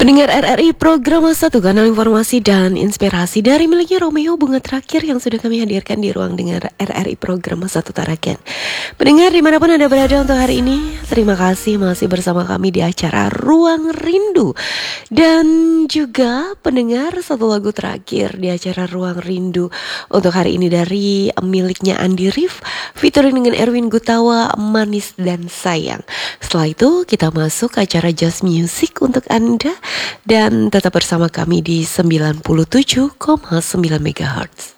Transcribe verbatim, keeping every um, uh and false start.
Pendengar R R I Program satu, kanal informasi dan inspirasi dari miliknya Romeo, bunga terakhir yang sudah kami hadirkan di ruang dengar R R I Program satu Tarakan. Pendengar dimanapun Anda berada untuk hari ini, terima kasih masih bersama kami di acara Ruang Rindu. Dan juga pendengar, satu lagu terakhir di acara Ruang Rindu untuk hari ini dari miliknya Andi Rif, featuring dengan Erwin Gutawa, Manis dan Sayang. Setelah itu kita masuk ke acara Just Music untuk Anda. Dan tetap bersama kami di sembilan puluh tujuh koma sembilan megahertz.